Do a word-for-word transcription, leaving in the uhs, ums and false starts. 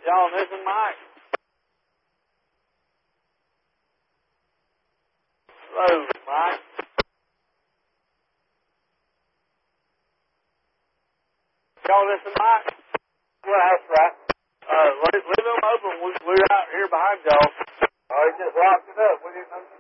Y'all missing Mike? Hello, Mike. Y'all listen, Mike? Well, that's right. Uh, leave, leave them open. We, we're out here behind y'all. Oh, he just locked it up. We didn't know.